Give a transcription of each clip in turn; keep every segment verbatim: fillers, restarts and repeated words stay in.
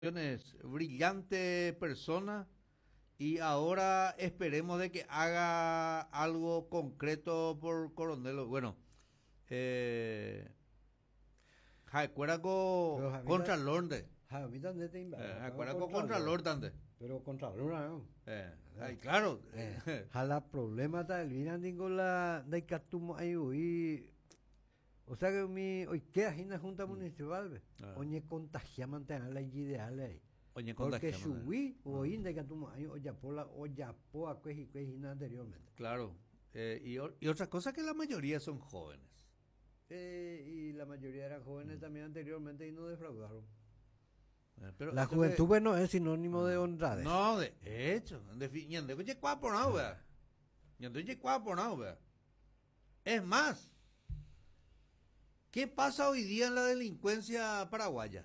brillante persona y ahora esperemos de que haga algo concreto por Coronel. Bueno, eh, Jaecueraco Pero contra Javita, Lorde. Javita de te Eh, invade, Jaecueraco contra Lorde ande. pero contra Lora, ¿no? Eh, ay, claro. Eh, Jala problema ta elvina digo la de catumo ayui. O sea que mi hoy queda en la junta municipal, ve. Ah. Oye contagia mantener la ideal ahí. Oye, Porque contagiamos. subí hoy de catumo ayu oya pola oya poa cueji cueji anteriormente. Claro. Eh, y, o- y otra cosa que la mayoría son jóvenes. Eh, y la mayoría eran jóvenes también anteriormente y no defraudaron. Eh, pero La esto juventud, que- bueno, es sinónimo de honradez. No, de hecho, en definición, de que cuá por nada, vea. Ñande cuá por nada, vea. Es más, ¿qué pasa hoy día en la delincuencia paraguaya?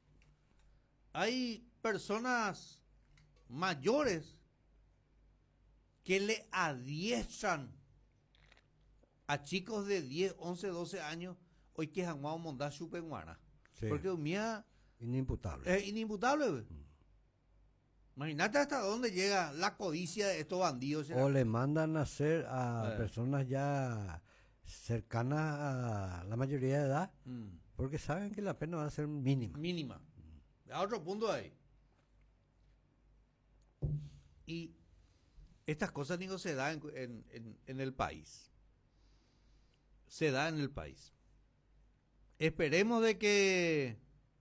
Hay personas mayores que le adiestran a chicos de diez, once, doce años hoy que han mondar su penguana. Sí. Porque mía Inimputable. es inimputable, ve. Imagínate hasta dónde llega la codicia de estos bandidos. O le mandan a hacer a Eh. personas ya cercanas a la mayoría de edad, Mm. porque saben que la pena va a ser mínima. Mínima. A otro punto ahí. Y estas cosas, digo, se dan en, en- en- en el país. Se da en el país. Esperemos de que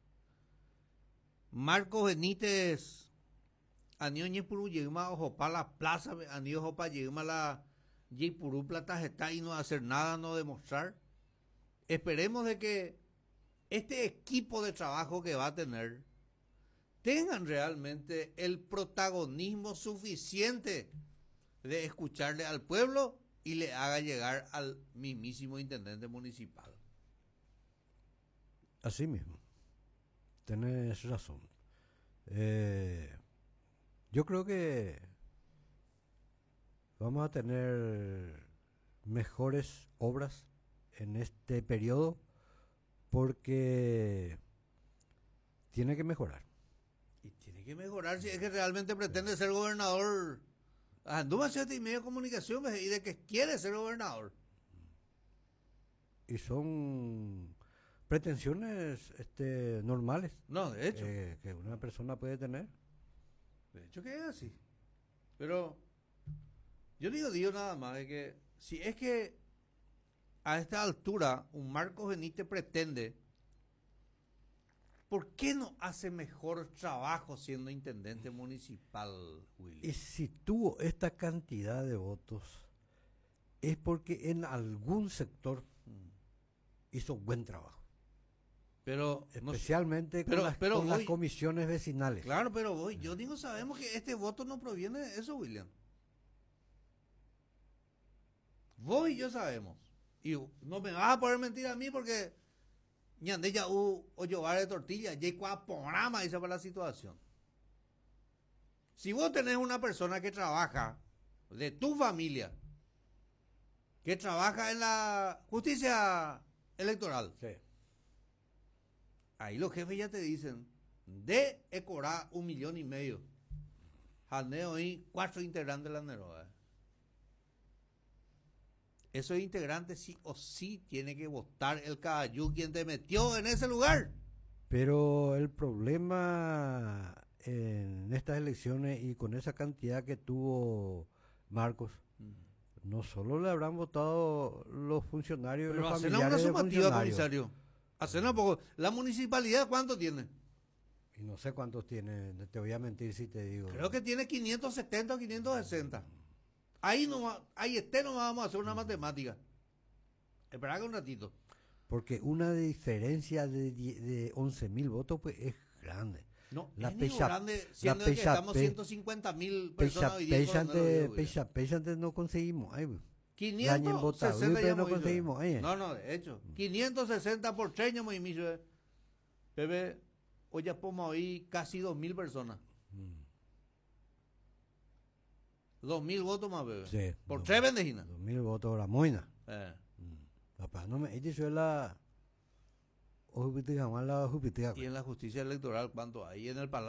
Marcos Benítez Anioñe Puru llegma ojo para la plaza, Anio ojo para llegma la Puru plata está y no hacer nada, no demostrar. Esperemos de que este equipo de trabajo que va a tener tengan realmente el protagonismo suficiente de escucharle al pueblo y le haga llegar al mismísimo intendente municipal. Así mismo. Tenés razón. Eh, yo creo que vamos a tener mejores obras en este periodo porque tiene que mejorar. Y tiene que mejorar si es que realmente pretende ser gobernador. Anduvo a siete y media de comunicación y de que quiere ser gobernador. Y son pretensiones este, normales No, de hecho. eh, que una persona puede tener. De hecho que es así. Pero yo digo, digo nada más de que si es que a esta altura un Marcos Benítez pretende, ¿por qué no hace mejor trabajo siendo intendente municipal, Willy? Y si tuvo esta cantidad de votos es porque en algún sector hizo buen trabajo. Pero, no sé. Especialmente pero- con, las, pero con las voy- comisiones vecinales. Claro, pero voy, yo digo, sabemos que este voto no proviene de eso, William. Vos y yo sabemos. Y no me vas a poder mentir a mí porque ñande ya u o llevar de tortilla, ya cua programa dice para la situación. Si vos tenés una persona que trabaja de tu familia, que trabaja en la justicia electoral, Sí. ahí los jefes ya te dicen, de cobrar un millón y medio. Janeo y cuatro integrantes de la Neroa. Esos integrantes sí o sí tiene que votar el caballú quien te metió en ese lugar. Pero el problema en estas elecciones y con esa cantidad que tuvo Marcos, no solo le habrán votado los funcionarios y Pero los hacer una familiares de sumativa, funcionarios. comisario. Hacer un poco. ¿La municipalidad cuánto tiene? Y no sé cuántos tiene, te voy a mentir si te digo. Creo que tiene quinientos setenta o quinientos sesenta. Ahí no va- ahí este no vamos a hacer una matemática. Espera que un ratito. Porque una diferencia de, die- de once mil votos pues es grande. No, La es ni pecha- grande, la siendo que pecha- estamos pe- ciento cincuenta mil Pecha, personas hoy día. en pecha Coronel antes, Oviedo, William. pecha, pecha antes no conseguimos. Ay, güey. quinientos votar, sesenta pero ya no hemos dicho. conseguimos. Ay, No, no, de hecho. quinientos sesenta por tres ya hemos dicho. Bebé, hoy ya podemos oír casi dos mil personas. Dos mil votos más, bebé. Sí, por dos- tres bendejinas. dos mil votos la moina. Eh. Papá, no me he dicho la o Jupiter jamás la Jupiter. Y en la justicia electoral, ¿cuánto hay? En el Palacio